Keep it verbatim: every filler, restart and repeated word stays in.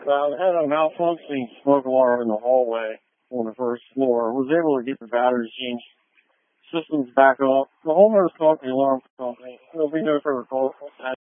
Uh, I had a malfunctioning smoke alarm in the hallway on the first floor. Was able to get the batteries changed. Systems back up. The homeowners called the alarm company. There'll be no further call.